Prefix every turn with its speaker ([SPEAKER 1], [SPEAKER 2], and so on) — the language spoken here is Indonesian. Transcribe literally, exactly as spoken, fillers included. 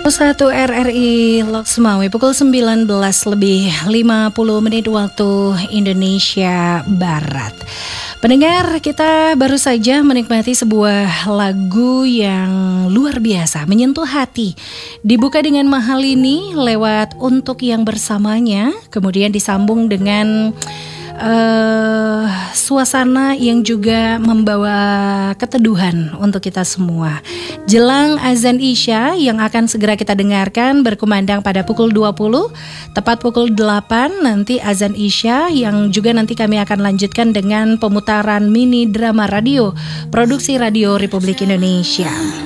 [SPEAKER 1] satu R R I Loksmawe pukul sembilan belas lebih lima puluh menit waktu Indonesia Barat. Pendengar, kita baru saja menikmati sebuah lagu yang luar biasa, menyentuh hati. Dibuka dengan Mahal ini lewat Untuk Yang Bersamanya, kemudian disambung dengan Uh, suasana yang juga membawa keteduhan untuk kita semua. Jelang azan Isya yang akan segera kita dengarkan berkumandang pada pukul dua puluh, tepat pukul delapan nanti azan Isya, yang juga nanti kami akan lanjutkan dengan pemutaran mini drama radio produksi Radio Republik Indonesia.